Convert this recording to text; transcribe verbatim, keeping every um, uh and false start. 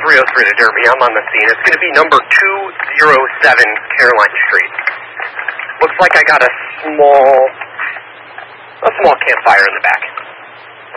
three oh three to Derby. I'm on the scene. It's going to be number two oh seven Caroline Street. Looks like I got a small, a small campfire in the back.